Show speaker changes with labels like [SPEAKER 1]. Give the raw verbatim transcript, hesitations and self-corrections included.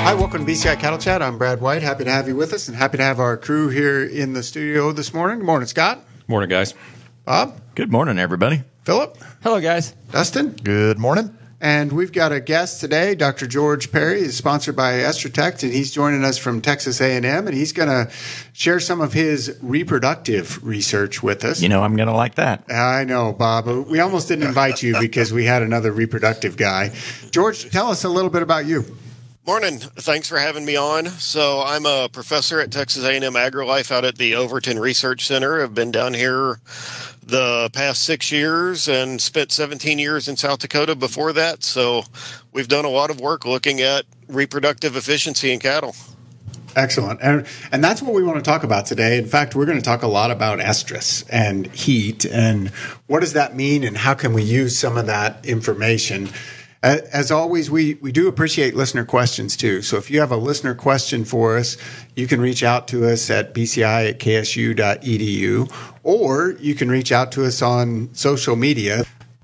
[SPEAKER 1] Hi, welcome to B C I Cattle Chat. I'm Brad White. Happy to have you with us and happy to have our crew here in the studio this morning. Good morning, Scott.
[SPEAKER 2] Morning, guys.
[SPEAKER 1] Bob.
[SPEAKER 3] Good morning, everybody.
[SPEAKER 1] Philip.
[SPEAKER 4] Hello, guys.
[SPEAKER 1] Dustin.
[SPEAKER 5] Good morning.
[SPEAKER 1] And we've got a guest today, Doctor George Perry. He's sponsored by Estrotect, and he's joining us from Texas A and M, and he's going to share some of his reproductive research with us.
[SPEAKER 3] You know I'm going to like that.
[SPEAKER 1] I know, Bob. We almost didn't invite you because we had another reproductive guy. George, tell us a little bit about you.
[SPEAKER 6] Morning. Thanks for having me on. So I'm a professor at Texas A and M AgriLife out at the Overton Research Center. I've been down here the past six years and spent seventeen years in South Dakota before that. So we've done a lot of work looking at reproductive efficiency in cattle.
[SPEAKER 1] Excellent. And, and that's what we want to talk about today. In fact, we're going to talk a lot about estrus and heat and what does that mean and how can we use some of that information. As always, we, we do appreciate listener questions, too. So if you have a listener question for us, you can reach out to us at b c i at k s u dot e d u, or you can reach out to us on social media.